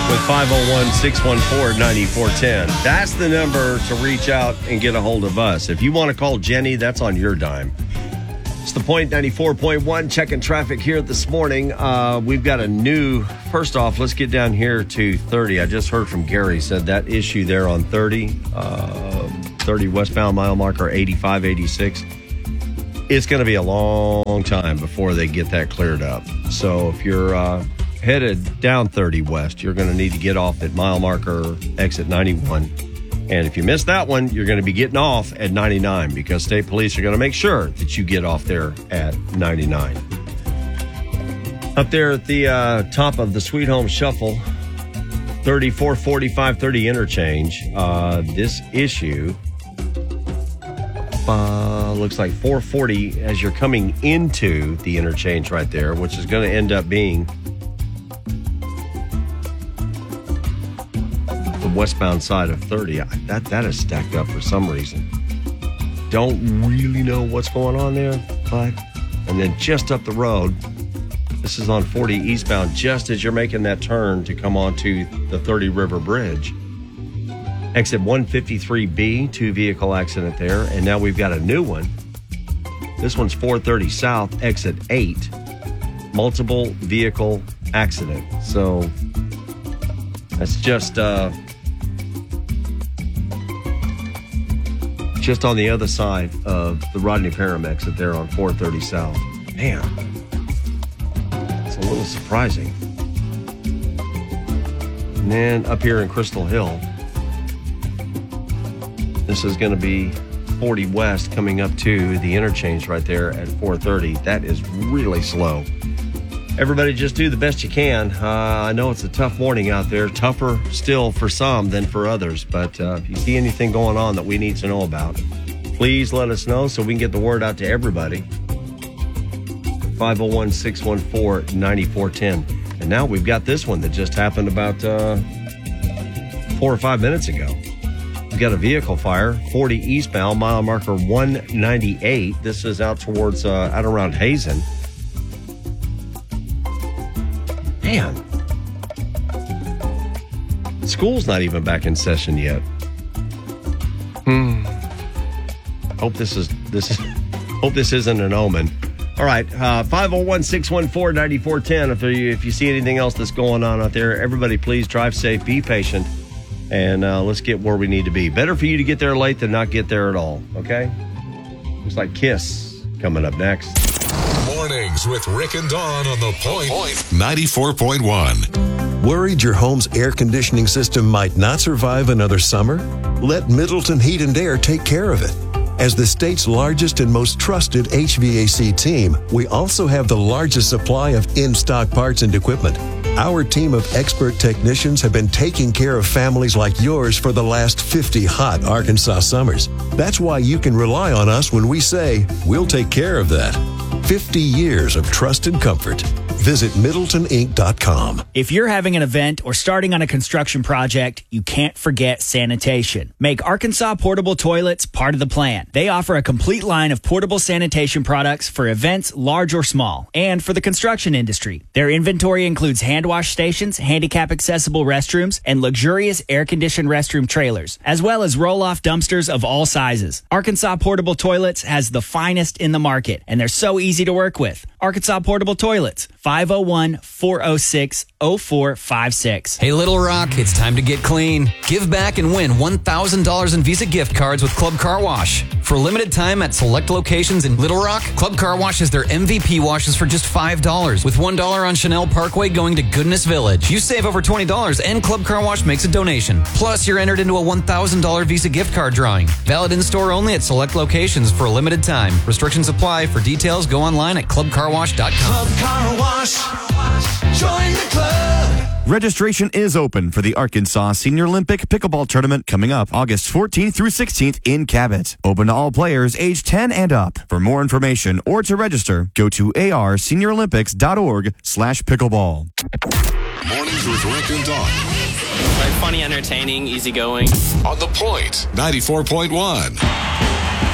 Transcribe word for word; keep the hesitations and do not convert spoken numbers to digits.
with five oh one, six one four, nine four one zero. That's the number to reach out and get a hold of us. If you want to call Jenny, that's on your dime. It's The Point ninety-four point one, checking traffic here this morning. Uh, we've got a new, first off, let's get down here to thirty. I just heard from Gary, said that issue there on thirty, uh, thirty westbound mile marker eighty-five eighty-six. It's going to be a long time before they get that cleared up. So if you're uh, headed down thirty west, you're going to need to get off at mile marker exit ninety-one. And if you miss that one, you're going to be getting off at ninety-nine because state police are going to make sure that you get off there at ninety-nine. Up there at the uh, top of the Sweet Home Shuffle, thirty-four forty-five thirty interchange, uh, this issue uh, looks like four forty as you're coming into the interchange right there, which is going to end up being westbound side of thirty. That that is stacked up for some reason. Don't really know what's going on there, but and then just up the road, this is on forty eastbound, just as you're making that turn to come onto the thirty River Bridge. Exit one fifty-three B, two vehicle accident there, and now we've got a new one. This one's four thirty south, exit eight, multiple vehicle accident. So that's just uh just on the other side of the Rodney Parham exit there on four thirty south. Man, it's a little surprising. And then up here in Crystal Hill, this is going to be forty west coming up to the interchange right there at four thirty. That is really slow. Everybody just do the best you can. Uh, I know it's a tough morning out there, tougher still for some than for others. But uh, if you see anything going on that we need to know about, please let us know so we can get the word out to everybody. five oh one, six one four, nine four one zero. And now we've got this one that just happened about uh, four or five minutes ago. We've got a vehicle fire, forty eastbound, mile marker one ninety-eight. This is out towards, uh, out around Hazen. Man, school's not even back in session yet. Hmm. Hope this is this is hope this isn't an omen. All right, uh, five oh one, six one four, nine four one zero. If you if you see anything else that's going on out there, everybody please drive safe, be patient, and uh, let's get where we need to be. Better for you to get there late than not get there at all. Okay. Looks like Kiss coming up next. Mornings with Rick and Dawn on The Point ninety-four point one. Worried your home's air conditioning system might not survive another summer? Let Middleton Heat and Air take care of it. As the state's largest and most trusted H V A C team, we also have the largest supply of in-stock parts and equipment. Our team of expert technicians have been taking care of families like yours for the last fifty hot Arkansas summers. That's why you can rely on us when we say, we'll take care of that. fifty years of trusted comfort. Visit Middleton Inc dot com. If you're having an event or starting on a construction project, you can't forget sanitation. Make Arkansas Portable Toilets part of the plan. They offer a complete line of portable sanitation products for events large or small, and for the construction industry. Their inventory includes hand wash stations, handicap accessible restrooms, and luxurious air-conditioned restroom trailers, as well as roll-off dumpsters of all sizes. Arkansas Portable Toilets has the finest in the market, and they're so easy to work with. Arkansas Portable Toilets, five oh one, four oh six, oh four five six. Hey, Little Rock, it's time to get clean. Give back and win one thousand dollars in Visa gift cards with Club Car Wash. For a limited time at select locations in Little Rock, Club Car Wash has their M V P washes for just five dollars, with one dollar on Chanel Parkway going to Goodness Village. You save over twenty dollars, and Club Car Wash makes a donation. Plus, you're entered into a one thousand dollars Visa gift card drawing. Valid in-store only at select locations for a limited time. Restrictions apply. For details, go online at club car wash dot com. Club Car Wash. Join the club. Registration is open for the Arkansas Senior Olympic Pickleball Tournament coming up August fourteenth through sixteenth in Cabot. Open to all players age ten and up. For more information or to register, go to arseniorolympics.org slash pickleball. Mornings with Rick and Dawn. Like funny, entertaining, easygoing. On The Point ninety-four point one.